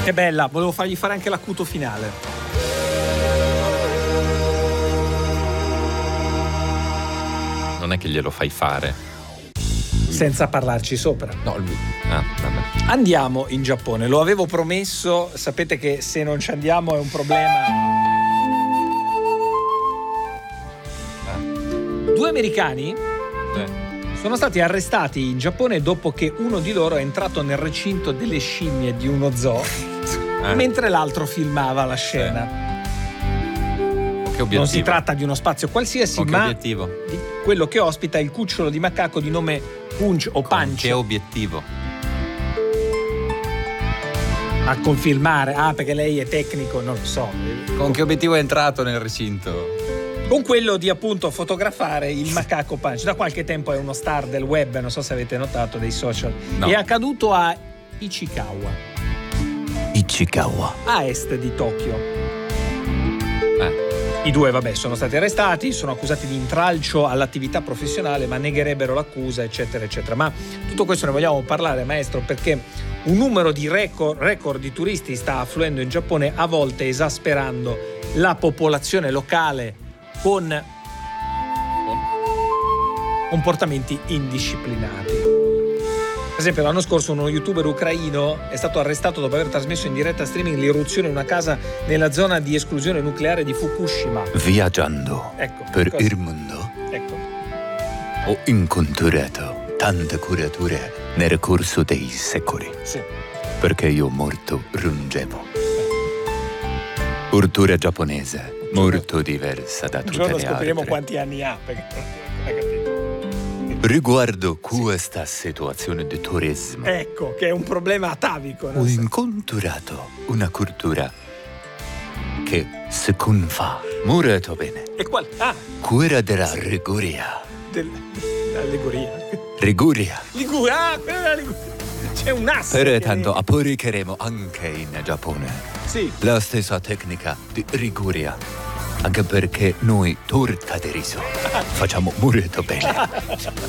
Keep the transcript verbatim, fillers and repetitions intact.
Che bella, volevo fargli fare anche l'acuto finale. Non è che glielo fai fare. Senza parlarci sopra. No, lui. Ah, vabbè. Andiamo in Giappone, lo avevo promesso, sapete che se non ci andiamo è un problema. Ah. Due americani Eh. sono stati arrestati in Giappone dopo che uno di loro è entrato nel recinto delle scimmie di uno zoo Eh. mentre l'altro filmava la scena. Che obiettivo? Non si tratta di uno spazio qualsiasi, Con che ma obiettivo? di quello che ospita il cucciolo di macaco di nome Punch o Con Punch. che obiettivo? A confilmare, ah perché lei è tecnico, non lo so. Con che obiettivo è entrato nel recinto? Con quello di appunto fotografare il macaco Punch. Da qualche tempo è uno star del web, non so se avete notato, dei social. No. È accaduto a Ichikawa, Ichikawa. a est di Tokyo. Eh. I due, vabbè, sono stati arrestati, sono accusati di intralcio all'attività professionale, ma negherebbero l'accusa, eccetera, eccetera. Ma tutto questo ne vogliamo parlare, maestro, perché un numero di record, record di turisti sta affluendo in Giappone, a volte esasperando la popolazione locale con comportamenti indisciplinati. Per esempio, l'anno scorso uno youtuber ucraino è stato arrestato dopo aver trasmesso in diretta streaming l'irruzione in una casa nella zona di esclusione nucleare di Fukushima. Viaggiando Ecco, per cosa- il mondo Ecco. ho incontrato tante creature nel corso dei secoli, Sì. perché io molto rungevo. Cultura giapponese molto diversa da Un tutte giorno le scopriremo altre. quanti anni ha, perché hai capito? Riguardo questa situazione di turismo, Ecco, che è un problema atavico. ho non so. incontrato una cultura che si fa molto bene. E qual? Ah, Quella della Liguria. dell'allegoria. Liguria. Liguria, ah, quella è la Liguria. C'è un asse. che- Pertanto applicheremo anche in Giappone Sì. la stessa tecnica di Liguria, anche perché noi torta di riso facciamo molto bene.